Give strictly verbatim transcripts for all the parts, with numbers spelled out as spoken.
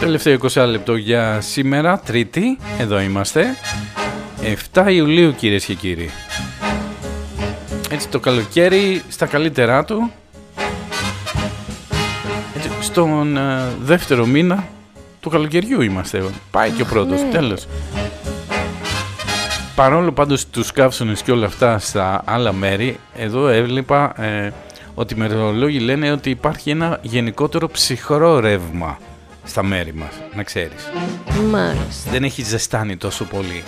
Τελευταίο είκοσι λεπτό για σήμερα, Τρίτη, εδώ είμαστε. εφτά Ιουλίου, κυρίες και κύριοι. Έτσι το καλοκαίρι στα καλύτερά του. Έτσι, στον uh, δεύτερο μήνα του καλοκαιριού είμαστε. Πάει και ο πρώτος, ναι. Τέλος. Παρόλο πάντως τους καύσονες και όλα αυτά στα άλλα μέρη, εδώ έβλεπα ε, ότι οι μετεωρολόγοι λένε ότι υπάρχει ένα γενικότερο ψυχρό ρεύμα στα μέρη μας, να ξέρεις. Μάλιστα. Δεν έχει ζεστάνει τόσο πολύ.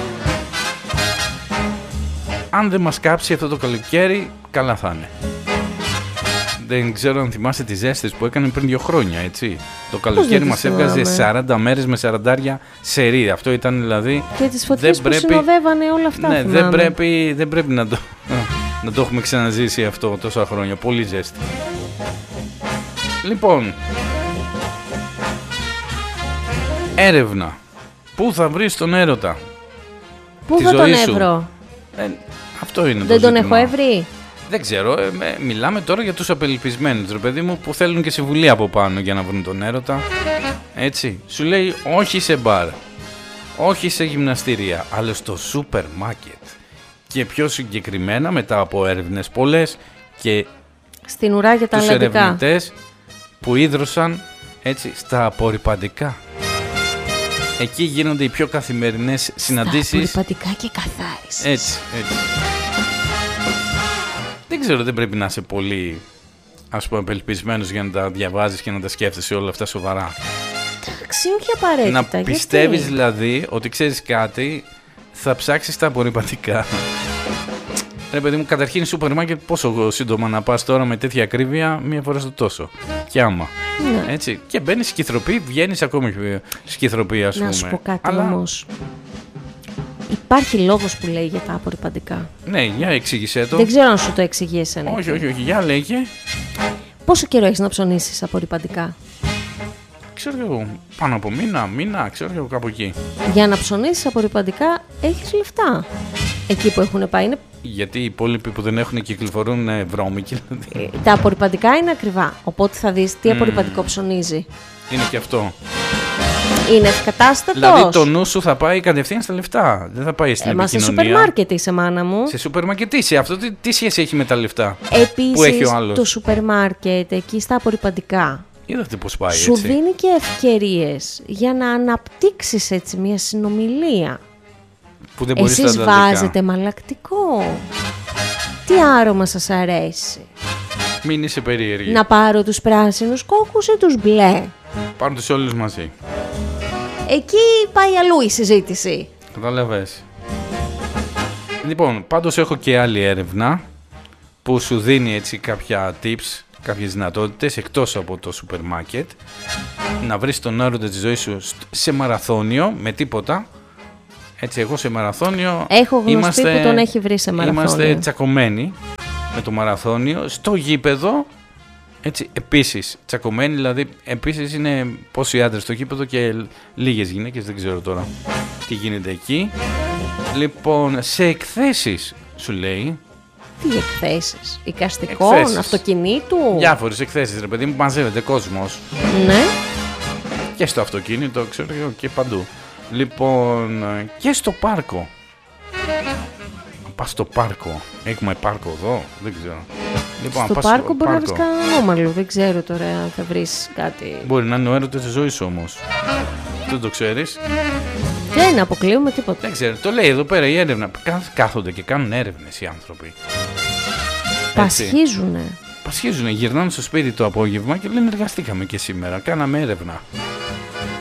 Αν δεν μας κάψει αυτό το καλοκαίρι, καλά θα είναι. Δεν ξέρω αν θυμάσαι τις ζέστες που έκανε πριν δύο χρόνια, έτσι. Το καλοκαίρι μας έβγαζε σαράντα μέρες με σαραντάρια σερί. Αυτό ήταν δηλαδή... Και τις φωτιές που συνοδεύανε όλα αυτά. Ναι, δεν πρέπει, δεν πρέπει να, το, να το έχουμε ξαναζήσει αυτό τόσα χρόνια. Πολύ ζέστη. Λοιπόν... Έρευνα. Πού θα βρεις τον έρωτα? Πού θα τον έβρω? Ε, αυτό είναι. Δεν το τον ζήτημα. έχω έβρει. Δεν ξέρω. Ε, ε, μιλάμε τώρα για τους απελπισμένους, ρε παιδί μου, που θέλουν και συμβουλή από πάνω για να βρουν τον έρωτα. Έτσι. Σου λέει όχι σε μπαρ, όχι σε γυμναστήρια, αλλά στο σούπερ μάρκετ. Και πιο συγκεκριμένα, μετά από έρευνες πολλές και στην ουρά για τα τους αλλαντικά, ερευνητές που ίδρωσαν έτσι στα απορρυπαντικά. Εκεί γίνονται οι πιο καθημερινές συναντήσεις. Στα απορρυπαντικά και καθάρισης. Έτσι, έτσι. Δεν ξέρω, δεν πρέπει να είσαι πολύ, ας πούμε, απελπισμένος για να τα διαβάζεις και να τα σκέφτεσαι όλα αυτά σοβαρά. Εντάξει, όχι απαραίτητα. Να πιστεύεις δηλαδή ότι ξέρεις κάτι, θα ψάξεις τα απορρυπαντικά. Ρε παιδί μου, καταρχήν σούπερ μάρκετ πόσο σύντομα να πας τώρα με τέτοια ακρίβεια, μία φορά στο τόσο. Και άμα. Ναι. Έτσι. Και μπαίνεις σκυθροπή, βγαίνεις ακόμη σκυθροπή, ας πούμε. Να σου πω κάτι. Αλλά... όμως. Υπάρχει λόγος που λέει για τα απορρυπαντικά. Ναι, για εξήγησέ το. Δεν ξέρω αν σου το εξηγεί εσένα. Όχι, όχι, όχι, για λέγε. Πόσο καιρό έχεις να ψωνίσεις απορρυπαντικά? Ξέρω εγώ, πάνω από μήνα, μήνα, ξέρω εγώ, κάπου εκεί. Για να ψωνίσεις απορρυπαντικά έχεις λεφτά. Εκεί που έχουν πάει είναι... Γιατί οι υπόλοιποι που δεν έχουν κυκλοφορούν ε, βρώμικοι. Δηλαδή. Ε, τα απορρυπαντικά είναι ακριβά. Οπότε θα δεις τι mm. απορρυπαντικό ψωνίζει. Είναι και αυτό. Είναι ευκατάστατος. Δηλαδή το νου σου θα πάει κατευθείαν στα λεφτά. Δεν θα πάει στην ε, επικοινωνία. Μα σε σούπερ μάρκετ είσαι, μάνα μου. Σε σούπερ μάρκετ είσαι. Αυτό τι, τι σχέση έχει με τα λεφτά Επίσης, που έχει ο άλλος? Το σούπερ μάρκετ εκεί στα απορρυπαντικά είδατε πώς πάει, σου έτσι. δίνει και ευκαιρίες για να αναπτύξεις έτσι μια συνομιλία. Που δεν μπορείς. Εσείς βάζετε μαλακτικό? Τι άρωμα σας αρέσει? Μην είσαι περίεργη. Να πάρω τους πράσινους κόκκους ή τους μπλε? Πάρουν τους όλους μαζί. Εκεί πάει αλλού η συζήτηση. Καταλαβες. Λοιπόν, πάντως έχω και άλλη έρευνα που σου δίνει έτσι κάποια tips, κάποιες δυνατότητες εκτός από το σούπερ μάρκετ. Να βρεις τον έρωτα της ζωής σου σε μαραθώνιο, με τίποτα. Έτσι, εγώ σε μαραθώνιο. Έχω γνωστή είμαστε, που τον έχει βρει σε μαραθώνιο. Είμαστε τσακωμένοι με το μαραθώνιο. Στο γήπεδο, έτσι, επίσης τσακωμένοι, δηλαδή επίσης είναι πόσοι άντρες στο γήπεδο και λίγες γυναίκες, δεν ξέρω τώρα τι γίνεται εκεί. Λοιπόν, σε εκθέσεις σου λέει. Τι εκθέσεις? Εικαστικών, εκθέσεις αυτοκινήτου? Διάφορες εκθέσεις, ρε παιδί μου, μαζεύεται κόσμος. Ναι. Και στο αυτοκίνητο, ξέρω εγώ, και παντού. Λοιπόν, και στο πάρκο. Πας στο πάρκο. Έχουμε πάρκο εδώ, δεν ξέρω. Λοιπόν, στο πάρκο μπορεί να βρεις κανέναν ανώμαλο. Δεν ξέρω τώρα αν θα βρεις κάτι. Μπορεί να είναι ο έρωτας της ζωής σου όμως. Δεν το ξέρεις. Δεν αποκλείουμε τίποτα. Δεν ξέρω. Το λέει εδώ πέρα η έρευνα. Κάθονται και κάνουν έρευνες οι άνθρωποι. Πασχίζουνε. Πασχίζουνε. Γυρνάνε στο σπίτι το απόγευμα και λένε εργαστήκαμε και σήμερα. Κάναμε έρευνα.